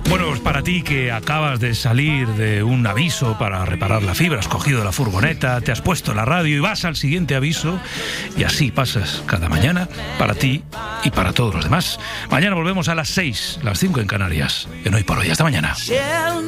Bueno, pues para ti que acabas de salir de un aviso para reparar la fibra, has cogido la furgoneta, te has puesto la radio y vas al siguiente aviso, y así pasas cada mañana para ti y para todos los demás. Mañana volvemos a las 6, las 5 en Canarias, en Hoy por Hoy. Hasta mañana.